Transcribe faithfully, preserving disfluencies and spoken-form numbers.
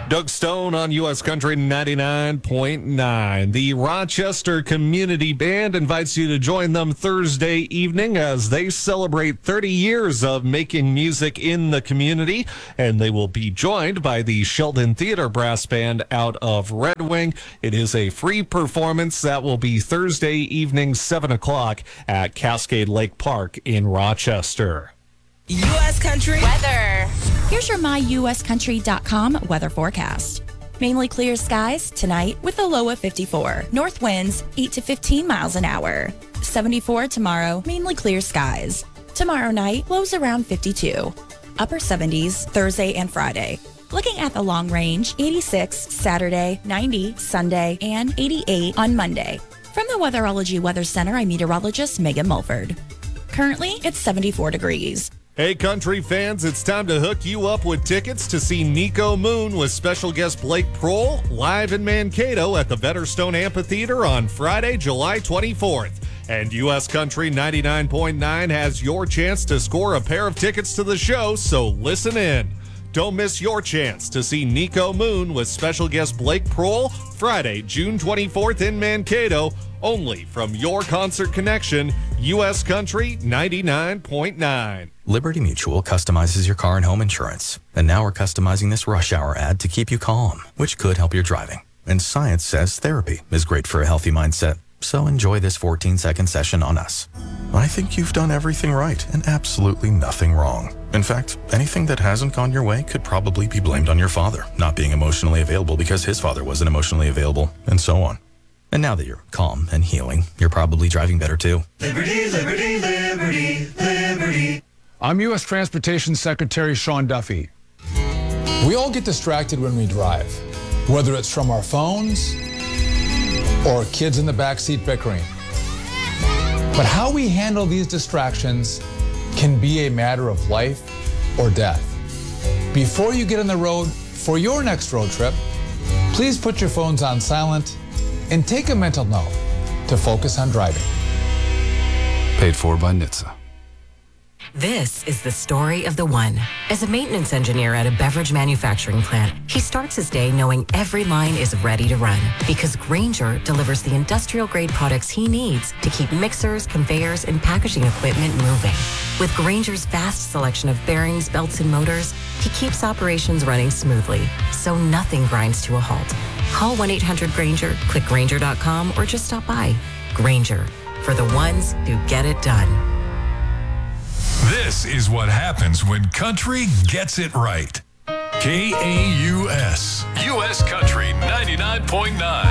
Doug Stone on U S Country ninety-nine point nine. The Rochester Community Band invites you to join them Thursday evening as they celebrate thirty years of making music in the community, and they will be joined by the Sheldon Theater Brass Band out of Red Wing. It is a free performance that will be Thursday evening, seven o'clock at Cascade Lake Park in Rochester. U S Country weather. Here's your my U S country dot com weather forecast. Mainly clear skies tonight with a low of fifty-four. North winds eight to fifteen miles an hour. seventy-four tomorrow, mainly clear skies. Tomorrow night, lows around fifty-two. Upper seventies Thursday and Friday. Looking at the long range, eighty-six Saturday, ninety Sunday, and eighty-eight on Monday. From the Weatherology Weather Center, I'm meteorologist Megan Mulford. Currently, it's seventy-four degrees. Hey, country fans, it's time to hook you up with tickets to see Nico Moon with special guest Blake Prohl live in Mankato at the Vetterstone Amphitheater on Friday, July twenty-fourth. And U S Country ninety-nine point nine has your chance to score a pair of tickets to the show, so listen in. Don't miss your chance to see Nico Moon with special guest Blake Prohl Friday, June twenty-fourth in Mankato, only from your Concert Connection, U S Country ninety-nine point nine. Liberty Mutual customizes your car and home insurance. And now we're customizing this rush hour ad to keep you calm, which could help your driving. And science says therapy is great for a healthy mindset. So enjoy this fourteen-second session on us. I think you've done everything right and absolutely nothing wrong. In fact, anything that hasn't gone your way could probably be blamed on your father not being emotionally available because his father wasn't emotionally available, and so on. And now that you're calm and healing, you're probably driving better too. Liberty, liberty, liberty, liberty. I'm U S Transportation Secretary Sean Duffy. We all get distracted when we drive, whether it's from our phones or kids in the backseat bickering. But how we handle these distractions can be a matter of life or death. Before you get on the road for your next road trip, please put your phones on silent and take a mental note to focus on driving. Paid for by N H T S A. This is the story of the one. As a maintenance engineer at a beverage manufacturing plant, he starts his day knowing every line is ready to run because Grainger delivers the industrial-grade products he needs to keep mixers, conveyors, and packaging equipment moving. With Grainger's vast selection of bearings, belts, and motors, he keeps operations running smoothly, so nothing grinds to a halt. Call one eight hundred Grainger, click Grainger dot com, or just stop by. Grainger, for the ones who get it done. This is what happens when country gets it right. K A U S, U S Country ninety-nine point nine.